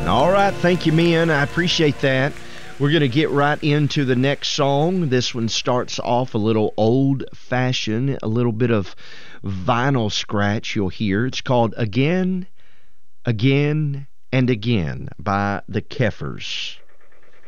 All right, thank you, men. I appreciate that. We're going to get right into the next song. This one starts off a little old-fashioned, a little bit of vinyl scratch you'll hear. It's called Again, Again, and Again by the Keffers.